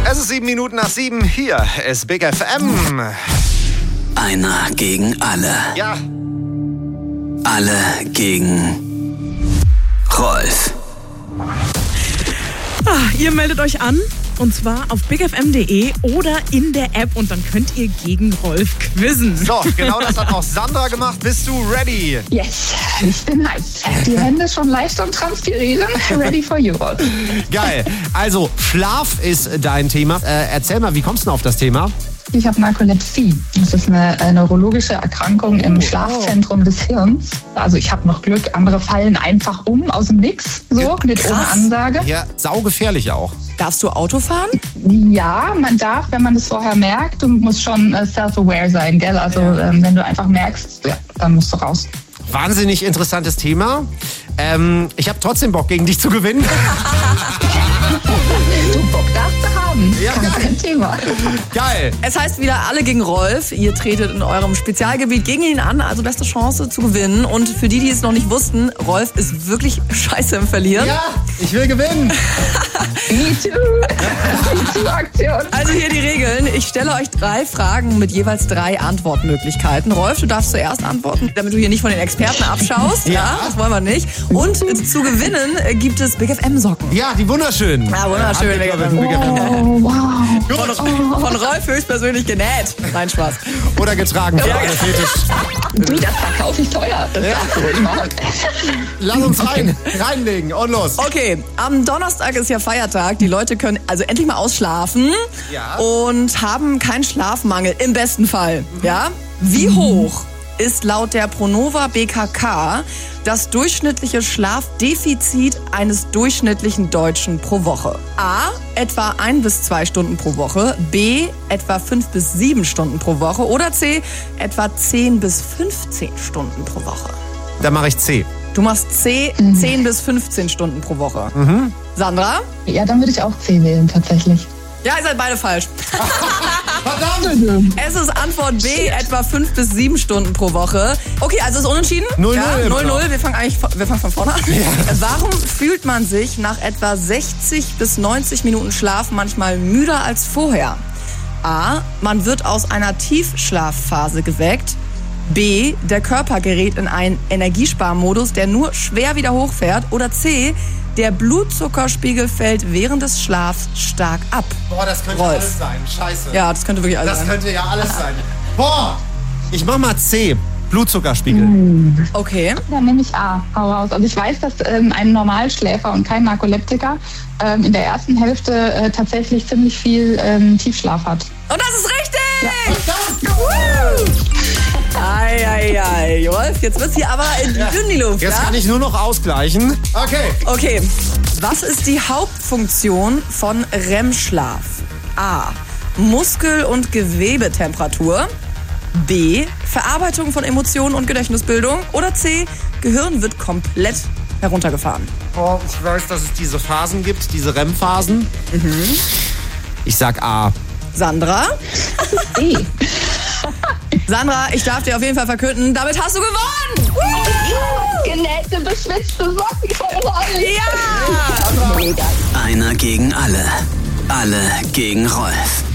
Es ist 7 Minuten nach 7. Hier ist Big FM. Einer gegen alle. Ja. Alle gegen Rolf. Ihr meldet euch an, und zwar auf bigfm.de oder in der App, und dann könnt ihr gegen Rolf quizzen. So, genau das hat auch Sandra gemacht. Bist du ready? Yes, ich bin heiß. Die Hände schon leicht am Transpirieren. Ready for you, Rolf. Geil. Also, Schlaf ist dein Thema. Erzähl mal, wie kommst du denn auf das Thema? Ich habe Narkolepsie. Das ist eine neurologische Erkrankung im Schlafzentrum des Hirns. Also ich habe noch Glück, andere fallen einfach aus dem Nix, so mit ohne Ansage. Ja, saugefährlich auch. Darfst du Auto fahren? Ja, man darf, wenn man das vorher merkt, du musst schon self-aware sein, gell? Also wenn du einfach merkst, ja, dann musst du raus. Wahnsinnig interessantes Thema. Ich habe trotzdem Bock, gegen dich zu gewinnen. Du Bock darfst du haben. Ja, kein Thema. Geil. Es heißt wieder alle gegen Rolf. Ihr tretet in eurem Spezialgebiet gegen ihn an, also beste Chance zu gewinnen. Und für die es noch nicht wussten, Rolf ist wirklich scheiße im Verlieren. Ja, ich will gewinnen. Me too Aktion. Also hier die Regeln. Ich stelle euch 3 Fragen mit jeweils 3 Antwortmöglichkeiten. Rolf, du darfst zuerst antworten, damit du hier nicht von den Experten abschaust. Ja, das wollen wir nicht. Und zu gewinnen gibt es Big FM Socken. Ja, die wunderschönen. Ja, wunderschön. Big FM. Oh, wow. Von Rolf höchstpersönlich genäht. Nein, Spaß. Oder getragen. Ja, Du, das verkaufe ich teuer. Das darfst du ruhig machen. Lass uns reinlegen und los. Okay, am Donnerstag ist ja Feiertag. Die Leute können also endlich mal ausschlafen und haben keinen Schlafmangel, im besten Fall. Ja? Wie hoch ist laut der Pronova BKK das durchschnittliche Schlafdefizit eines durchschnittlichen Deutschen pro Woche? A, etwa 1 bis 2 Stunden pro Woche, B, etwa 5 bis 7 Stunden pro Woche oder C, etwa 10 bis 15 Stunden pro Woche. Dann mache ich C. Du machst C, 10 bis 15 Stunden pro Woche. Sandra? Ja, dann würde ich auch C wählen, tatsächlich. Ja, ihr seid beide falsch. Verdammt! Es ist Antwort B, etwa 5 bis 7 Stunden pro Woche. Okay, also ist unentschieden? 0-0. Ja, 0-0. Wir fangen von vorne an. Ja. Warum fühlt man sich nach etwa 60 bis 90 Minuten Schlaf manchmal müder als vorher? A, man wird aus einer Tiefschlafphase geweckt. B, der Körper gerät in einen Energiesparmodus, der nur schwer wieder hochfährt. Oder C, der Blutzuckerspiegel fällt während des Schlafs stark ab. Boah, das könnte Rolf. alles sein. Scheiße. Ja, das könnte wirklich alles sein. Das könnte ja alles sein. Boah! Ich mach mal C. Blutzuckerspiegel. Okay. Dann nehme ich A. Hau raus. Also ich weiß, dass ein Normalschläfer und kein Narkoleptiker in der ersten Hälfte tatsächlich ziemlich viel Tiefschlaf hat. Und das ist richtig! Ja. Ei, Rolf, jetzt wird's hier aber dünn die Luft, Jetzt ja? kann ich nur noch ausgleichen. Okay, was ist die Hauptfunktion von REM-Schlaf? A, Muskel- und Gewebetemperatur. B, Verarbeitung von Emotionen und Gedächtnisbildung. Oder C, Gehirn wird komplett heruntergefahren. Boah, ich weiß, dass es diese Phasen gibt, diese REM-Phasen. Ich sag A. Sandra? B. Sandra, ich darf dir auf jeden Fall verkünden, damit hast du gewonnen! Genähte, beschwitzte Socken von Rolf. Ja! Einer gegen alle. Alle gegen Rolf.